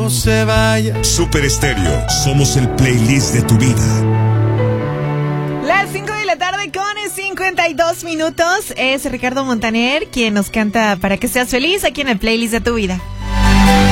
no se vaya. Super Estéreo, somos el playlist de tu vida. Las 5 de la tarde con 52 minutos. Es Ricardo Montaner quien nos canta Para que seas feliz aquí en el playlist de tu vida.